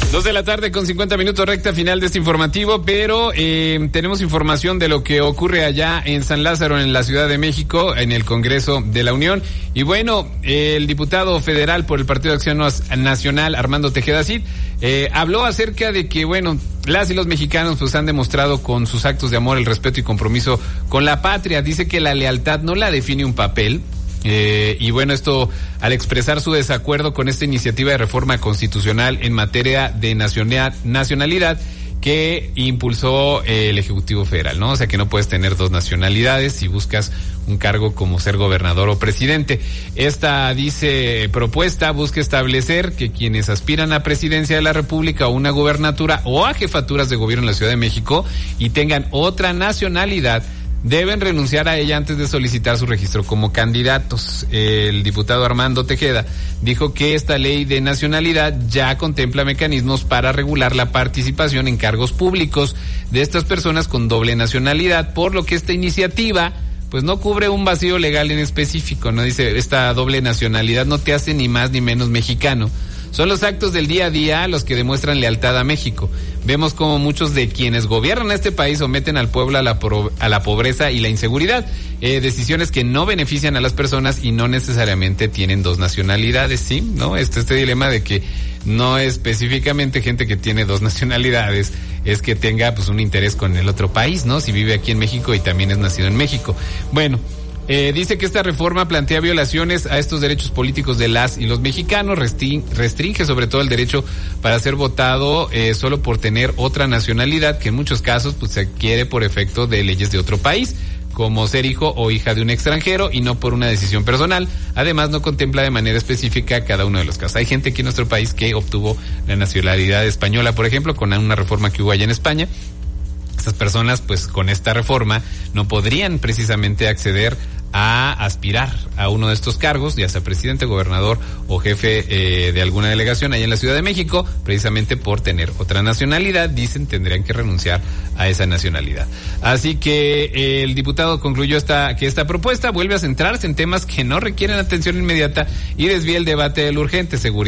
2:50 p.m, recta final de este informativo, pero tenemos información de lo que ocurre allá en San Lázaro, en la Ciudad de México, en el Congreso de la Unión. Y bueno, el diputado federal por el Partido de Acción Nacional, Armando Tejeda Cid, habló acerca de que, bueno, las y los mexicanos pues han demostrado con sus actos de amor el respeto y compromiso con la patria. Dice que la lealtad no la define un papel. Y bueno, esto al expresar su desacuerdo con esta iniciativa de reforma constitucional en materia de nacionalidad que impulsó el Ejecutivo Federal, ¿no? O sea que no puedes tener dos nacionalidades si buscas un cargo como ser gobernador o presidente. Esta, dice, propuesta busca establecer que quienes aspiran a presidencia de la República o una gubernatura o a jefaturas de gobierno en la Ciudad de México y tengan otra nacionalidad deben renunciar a ella antes de solicitar su registro como candidatos. El diputado Armando Tejeda dijo que esta ley de nacionalidad ya contempla mecanismos para regular la participación en cargos públicos de estas personas con doble nacionalidad, por lo que esta iniciativa pues no cubre un vacío legal en específico, ¿no? Dice, esta doble nacionalidad no te hace ni más ni menos mexicano. Son los actos del día a día los que demuestran lealtad a México. Vemos como muchos de quienes gobiernan este país someten al pueblo a la pobreza y la inseguridad. Decisiones que no benefician a las personas y no necesariamente tienen dos nacionalidades, ¿sí? ¿No? Este dilema de que no específicamente gente que tiene dos nacionalidades es que tenga pues un interés con el otro país, ¿no? Si vive aquí en México y también es nacido en México. Bueno, dice que esta reforma plantea violaciones a estos derechos políticos de las y los mexicanos, restringe sobre todo el derecho para ser votado solo por tener otra nacionalidad, que en muchos casos pues se adquiere por efecto de leyes de otro país, como ser hijo o hija de un extranjero y no por una decisión personal. Además, no contempla de manera específica cada uno de los casos. Hay gente aquí en nuestro país que obtuvo la nacionalidad española, por ejemplo, con una reforma que hubo allá en España. Estas personas, pues con esta reforma, no podrían precisamente acceder a aspirar a uno de estos cargos, ya sea presidente, gobernador o jefe de alguna delegación allá en la Ciudad de México, precisamente por tener otra nacionalidad. Dicen, tendrían que renunciar a esa nacionalidad. Así que el diputado concluyó que esta propuesta vuelve a centrarse en temas que no requieren atención inmediata y desvía el debate de lo urgente, seguridad